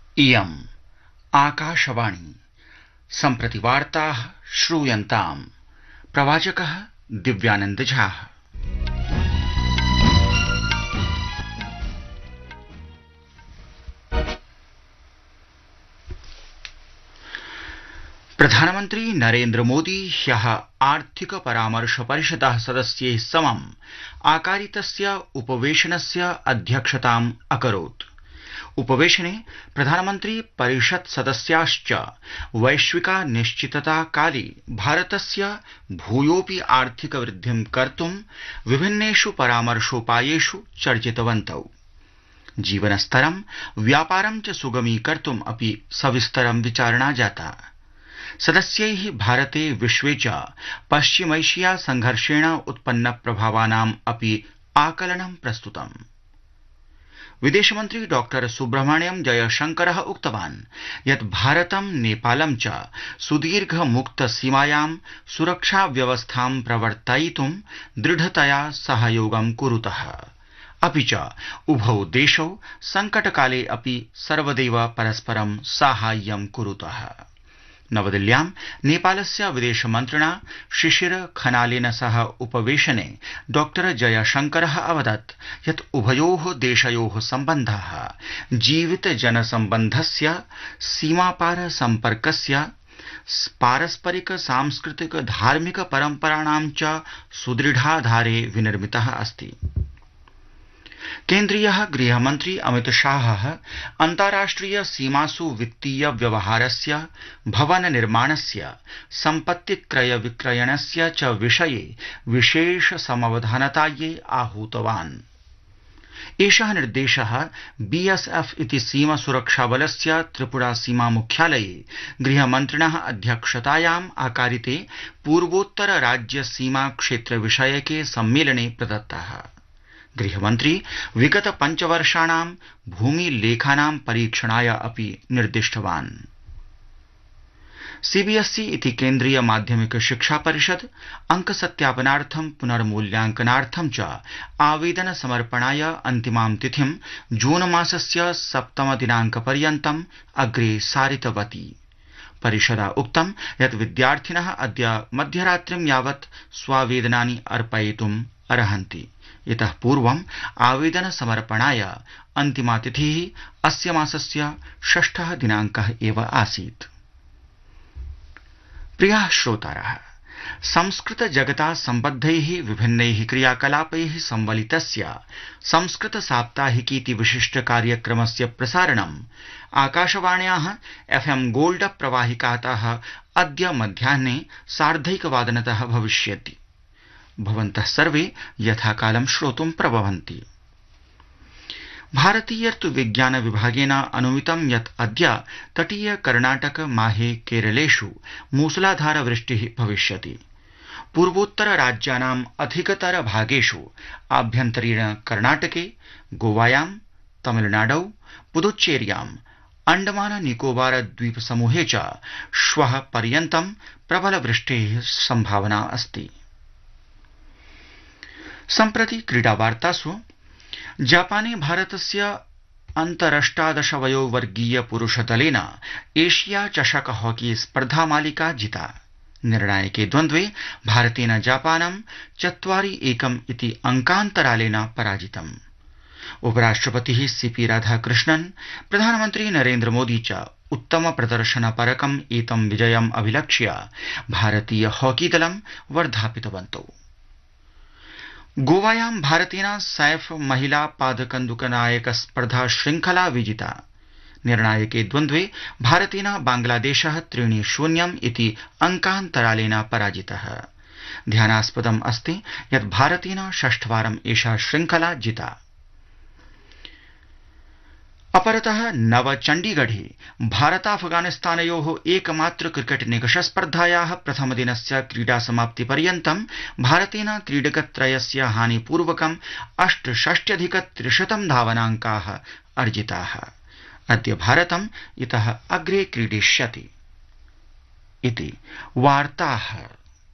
इयम् आकाशवाणी सम्प्रति वार्ताः श्रूयन्ताम्। प्रवाचकः दिव्यानंद झा। प्रधानमन्त्री नरेन्द्र मोदी ह्यः आर्थिक परामर्श परिषदः सदस्यैः समम् आकारितस्य उपवेशनस्य अध्यक्षताम् अकरोत्। उपवेशने प्रधानमन्त्री परिषत् सदस्याश्च वैश्विकानिश्चितता काले भारतस्य भूयोऽपि आर्थिक वृद्धिं कर्तुं विभिन्नेषु परामर्शोपायेषु चर्चितवन्तौ। जीवनस्तरं व्यापारं च सुगमीकर्तुम् अपि सविस्तरं विचारणा जाता। सदस्यैः भारते विश्वे च पश्चिमैशिया संघर्षेण उत्पन्न प्रभावानाम् अपि आकलनं प्रस्तुतम्। विदेशमन्त्री डॉ सुब्रह्मण्यम जयशंकरः उक्तवान् यत् भारतं नेपालं च सुदीर्घ मुक्त सीमायां सुरक्षा व्यवस्थां प्रवर्तयितुं दृढतया सहयोगं कुरुतः। अपि च उभौ देशौ संकटकाले अपि सर्वदैव परस्परं साहाय्यं कुरुतः। नवदिल्ल्यां नेपालस्य विदेशमन्त्रिणा शिशिर खनालेन सह उपवेशने डॉ जयशंकरः अवदत् यत् उभयोः देशयोः सम्बन्धाः जीवित जनसम्बन्धस्य सीमापार सम्पर्कस्य पारस्परिक सांस्कृतिक धार्मिक परम्पराणां च सुदृढाधारे विनिर्मितः अस्ति। केन्द्रीयः गृहमन्त्री अमित शाहः अन्ताराष्ट्रिय सीमासु वित्तीय व्यवहारस्य भवन निर्माणस्य सम्पत्ति क्रय विक्रयणस्य च विषये विशेष समवधानतायै आहूतवान्। एषः निर्देशः बीएसएफ इति सीमा सुरक्षाबलस्य त्रिपुरा सीमा मुख्यालये गृहमन्त्रिणः अध्यक्षतायाम् आकारिते पूर्वोत्तर राज्य सीमा क्षेत्र विषयके सम्मेलने प्रदत्तः। गृहमन्त्री विगत 5 वर्षाणां भूमिलेखानां परीक्षणाय अपि निर्दिष्टवान्। सीबीएसई इति केन्द्रीय माध्यमिक शिक्षा परिषद अंकसत्यापनार्थं पुनर्मूल्यांकनार्थं च आवेदन समर्पणाय अन्तिमां तिथिं जून मासस्य 7 दिनाङ्कपर्यन्तम् अग्रे सारितवती। परिषदा उक्तं यत् विद्यार्थिनः अद्य मध्यरात्रिं यावत् स्वावेदनानि अर्पयितुम् अर्हन्ति। इतः पूर्वम् आवेदन समर्पणाय अन्तिमा तिथिः अस्य मासस्य 6 दिनाङ्कः एव आसीत्। प्रियाः श्रोतारः, संस्कृत जगता सम्बद्धैः विभिन्नैः क्रियाकलापैः संवलितस्य संस्कृत साप्ताहिकीति विशिष्ट कार्यक्रमस्य प्रसारणम् आकाशवाण्याः एफएम गोल्ड प्रवाहिकातः अद्य मध्याह्ने 1:30 भविष्यति। भवन्तः सर्वे यथाकालं श्रोतुं प्रभवन्ति। भारतीय ऋतुविज्ञान विभागेन अनुमितं यत् अद्य तटीय कर्णाटक माहे केरलेषु मूसलाधार वृष्टिः भविष्यति। पूर्वोत्तर राज्यानाम् अधिकतर भागेषु आभ्यन्तरीण कर्णाटके, गोवायां, तमिलनाडौ, पुदुच्चेर्याम्, अंडमान निकोबार द्वीप समूहे च श्वः पर्यन्तं प्रबल वृष्टेः सम्भावना अस्ति। सम्प्रति क्रीडावार्तासु जापाने भारतस्य अन्तरष्टादश वयोवर्गीय पुरुषदलेन एशिया चषक हॉकी स्पर्धा मालिका जिता। निर्णायके द्वन्द्वे भारतेन जापानं 4-1 इति अंकान्तरालेन पराजितम्। उपराष्ट्रपतिः सीपी राधाकृष्णन्, प्रधानमन्त्री नरेन्द्र मोदी च उत्तम प्रदर्शनपरकम् एतं विजयम् अभिलक्ष्य भारतीय हॉकी दलं वर्धापितवन्तौ। गोवायां भारतेन सैफ महिला पादकन्दुकनायक स्पर्धा श्रृंखला विजिता। निर्णायके द्वन्द्वे भारतेन बांग्लादेशः 3-0 इति अंकान्तरालेन पराजितः। ध्यानास्पदम् अस्ति यत् भारतेन 6वारम् एषा श्रृंखला जिता। अपरतः नवचण्डीगढे भारताफगानिस्तानयोः एकमात्र क्रिकेट निकष स्पर्धायाः प्रथमदिनस्य क्रीडासमाप्तिपर्यन्तं भारतेन क्रीडकत्रयस्य हानिपूर्वकम् 68,300 धावनाङ्काः अर्जिताः। अद्य भारतम् इतः अग्रे क्रीडिष्यति। इति वार्ताः।